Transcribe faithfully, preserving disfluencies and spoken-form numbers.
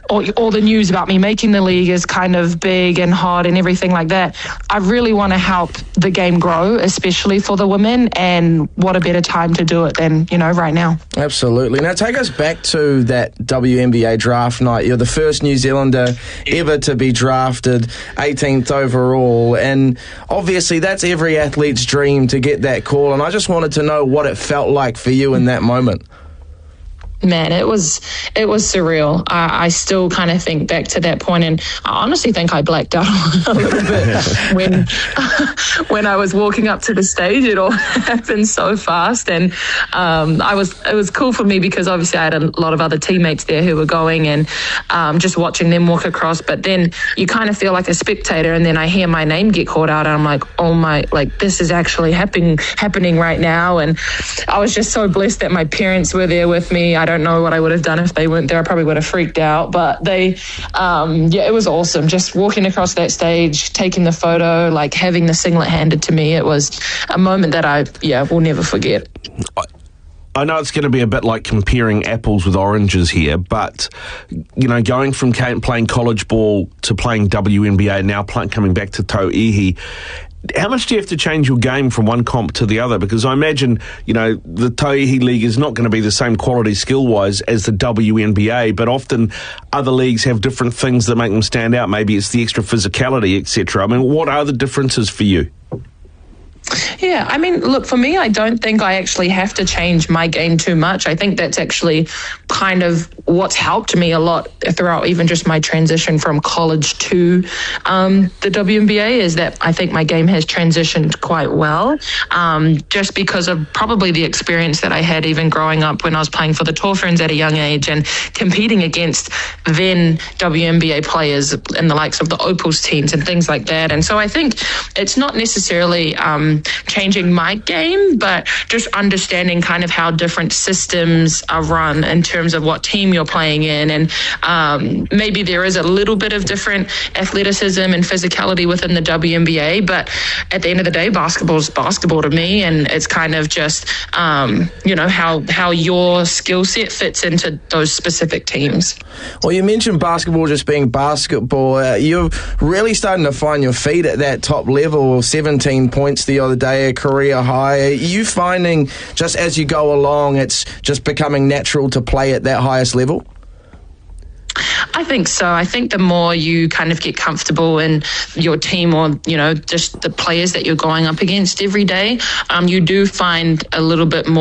all, all the news about me making the league is kind of big and hot and everything like that. I really want to help the game grow, especially for the women, and what a better time to do it than, you know, right now. Absolutely. Now take us back to that W N B A draft night. You're the first New Zealander ever to be drafted, eighteenth overall, and obviously that's every athlete's dream to get that call, and I just wanted to know what it felt like for you in that moment. Man, it was it was surreal. I, I still kind of think back to that point, and I honestly think I blacked out a little bit when when I was walking up to the stage. It all happened so fast, and um, I was it was cool for me because obviously I had a lot of other teammates there who were going, and um, just watching them walk across. But then you kind of feel like a spectator, and then I hear my name get called out, and I'm like, oh my, like this is actually happening happening right now. And I was just so blessed that my parents were there with me. I don't know what I would have done if they weren't there. I probably would have freaked out, but they, um, yeah, it was awesome. Just walking across that stage, taking the photo, like having the singlet handed to me. It was a moment that I, yeah, will never forget. I know it's going to be a bit like comparing apples with oranges here, but, you know, going from playing college ball to playing W N B A, now play, coming back to Tauihi, how much do you have to change your game from one comp to the other? Because I imagine, you know, the Tauihi League is not going to be the same quality skill-wise as the W N B A, but often other leagues have different things that make them stand out. Maybe it's the extra physicality, et cetera. I mean, what are the differences for you? Yeah, I mean, look, for me, I don't think I actually have to change my game too much. I think that's actually kind of what's helped me a lot throughout even just my transition from college to um, the W N B A, is that I think my game has transitioned quite well, um, just because of probably the experience that I had even growing up when I was playing for the Dolphins at a young age and competing against then W N B A players in the likes of the Opals teams and things like that. And so I think it's not necessarily um, changing my game, but just understanding kind of how different systems are run in terms of what team you're playing in. And um, maybe there is a little bit of different athleticism and physicality within the W N B A, but at the end of the day, basketball is basketball to me, and it's kind of just, um, you know, how, how your skill set fits into those specific teams. Well, you mentioned basketball just being basketball. Uh, you're really starting to find your feet at that top level. seventeen points the other day, a career high. Are you finding just as you go along, it's just becoming natural to play at that highest level? I think so. I think the more you kind of get comfortable in your team, or, you know, just the players that you're going up against every day, um, you do find a little bit more